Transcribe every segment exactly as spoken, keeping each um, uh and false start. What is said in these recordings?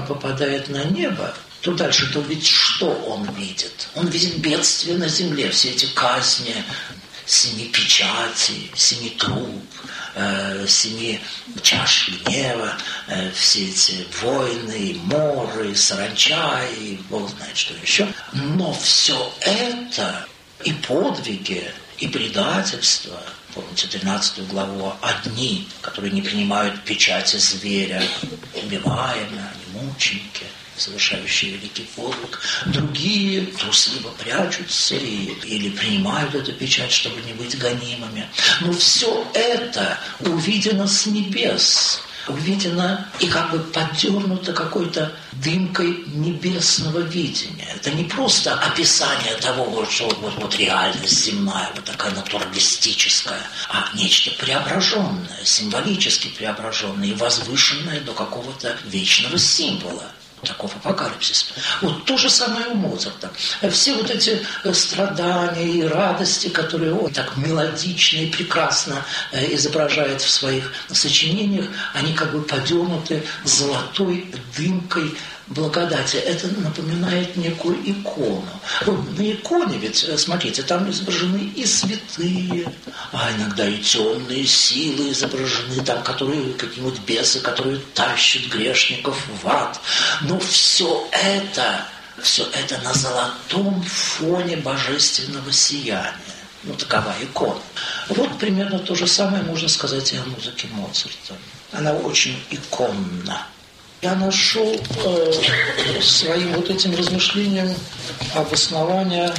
попадает на небо, то дальше, то ведь что он видит? Он видит бедствие на земле, все эти казни, семи печатей, семи труб, э, семи чаш гнева, э, все эти войны, моры, саранча и бог знает что еще. Но все это и подвиги, и предательство, помните тринадцатую главу, одни, которые не принимают печати зверя, убиваемые, они мученики, совершающие великий подвиг. Другие трусливо прячутся и, или принимают эту печать, чтобы не быть гонимыми. Но все это увидено с небес, увидено и как бы подернуто какой-то дымкой небесного видения. Это не просто описание того, вот, что вот, вот реальность земная, вот такая натуралистическая, а нечто преображенное, символически преображенное и возвышенное до какого-то вечного символа. Таков апокалипсис. Вот то же самое у Моцарта. Все вот эти страдания и радости, которые он так мелодично и прекрасно изображает в своих сочинениях, они как бы подернуты золотой дымкой благодати. Это напоминает некую икону. Вот на иконе ведь, смотрите, там изображены и святые, а иногда и темные силы изображены, там, которые какие-нибудь бесы, которые тащат грешников в ад. Но все это, все это на золотом фоне божественного сияния. Ну, такова икона. Вот примерно то же самое можно сказать и о музыке Моцарта. Она очень иконна. Я нашел э, своим вот этим размышлением обоснование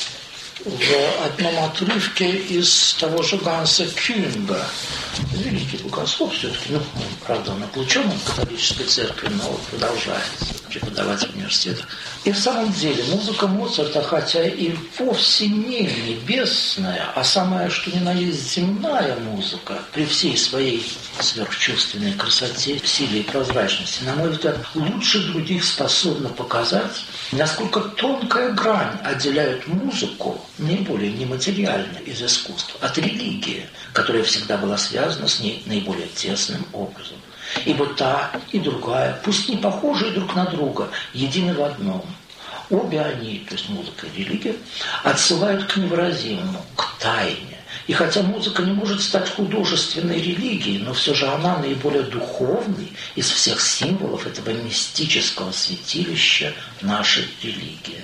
в одном отрывке из того же Ганса Кюнга. Великий богослов все-таки, ну, правда, он отлучен от католической церкви, но продолжает преподавать в университетах. И в самом деле музыка Моцарта, хотя и вовсе не небесная, а самая, что ни на есть, земная музыка, при всей своей сверхчувственной красоте, силе и прозрачности, на мой взгляд, лучше других способна показать, насколько тонкая грань отделяет музыку, наиболее нематериально из искусства, от религии, которая всегда была связана с ней наиболее тесным образом. Ибо та и другая, пусть не похожие друг на друга, едины в одном. Обе они, то есть музыка и религия, отсылают к невыразимому, к тайне. И хотя музыка не может стать художественной религией, но все же она наиболее духовной из всех символов этого мистического святилища нашей религии.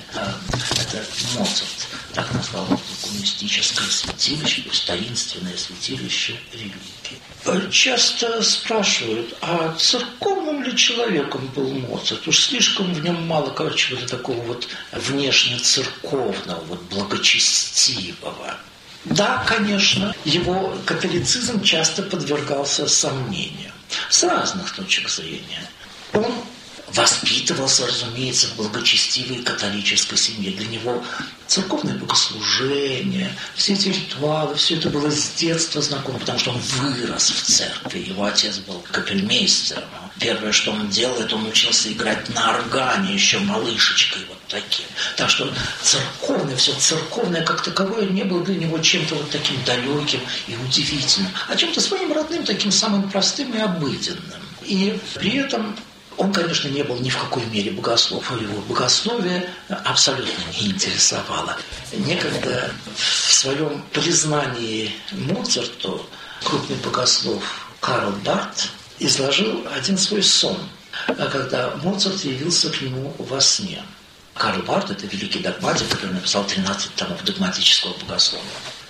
Это Моцарт так назвал музыку мистическое святилище, то есть таинственное святилище религии. Часто спрашивают, а церковным ли человеком был Моцарт? Уж слишком в нем мало, короче, чего-то такого вот внешне церковного, вот благочестивого. Да, конечно, его католицизм часто подвергался сомнениям с разных точек зрения. Он воспитывался, разумеется, в благочестивой католической семье. Для него церковное богослужение, все эти ритуалы, все это было с детства знакомо, потому что он вырос в церкви. Его отец был капельмейстером. Первое, что он делает, он учился играть на органе еще малышечкой вот таким. Так что церковное, все церковное как таковое не было для него чем-то вот таким далеким и удивительным, а чем-то своим родным, таким самым простым и обыденным. И при этом он, конечно, не был ни в какой мере богослов, его богословие абсолютно не интересовало. Некогда в своем признании Моцарту крупный богослов Карл Барт изложил один свой сон, когда Моцарт явился к нему во сне. Карл Барт – это великий догматик, который написал тринадцать томов догматического богословия.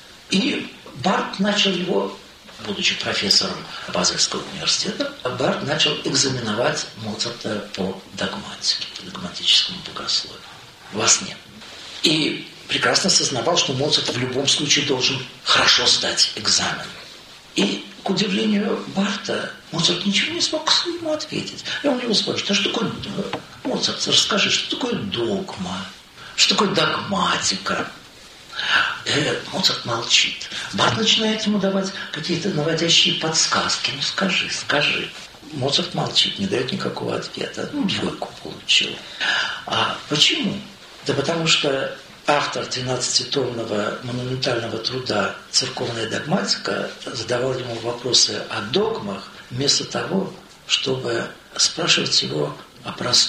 И Барт начал его, будучи профессором Базельского университета, Барт начал экзаменовать Моцарта по догматике, по догматическому богословию во сне. И прекрасно сознавал, что Моцарт в любом случае должен хорошо сдать экзамен. И, к удивлению Барта, Моцарт ничего не смог ему ответить. И он его спрашивает, а что такое, Моцарт, расскажи, что такое догма, что такое догматика? Э, Моцарт молчит. Барт начинает ему давать какие-то наводящие подсказки. Ну, скажи, скажи. Моцарт молчит, не дает никакого ответа. Ну, двойку получил. А почему? Да потому что автор тринадцатитомного монументального труда «Церковная догматика» задавал ему вопросы о догмах, вместо того, чтобы спрашивать его о простом